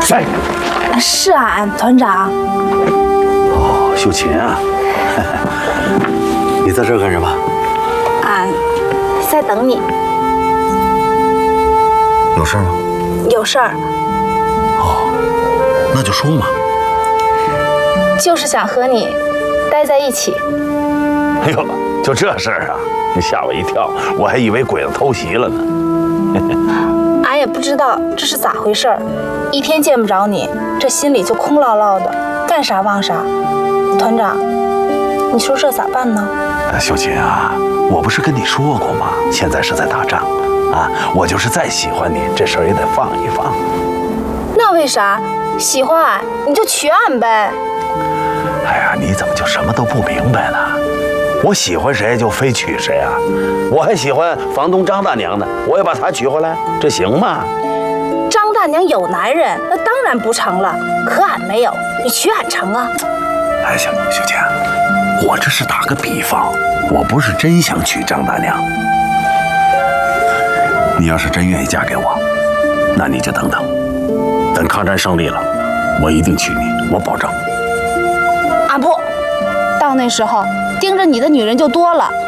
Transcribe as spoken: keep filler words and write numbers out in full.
在。 是俺团长。 哦，秀琴啊，你在这儿干什么？ 俺在等你。 有事吗？ 有事儿。 哦，那就说嘛。 就是想和你待在一起。 哎呦，就这事儿啊！你吓我一跳，我还以为鬼子偷袭了呢。 俺也不知道这是咋回事儿，一天见不着你，这心里就空落落的，干啥忘啥。团长，你说这咋办呢？ 秀琴啊，我不是跟你说过吗？现在是在打仗，啊，我就是再喜欢你，这事儿也得放一放。 那为啥？喜欢俺你就娶俺呗。 哎呀，你怎么就什么都不明白呢？我喜欢谁就非娶谁啊！我还喜欢房东张大娘呢，我也把她娶回来，这行吗？ 张大娘有男人，那当然不成了。可俺没有，你娶俺成啊？ 哎，小秀琴，我这是打个比方，我不是真想娶张大娘。你要是真愿意嫁给我，那你就等等，等抗战胜利了，我一定娶你，我保证。 俺不，到那时候盯着你的女人就多了。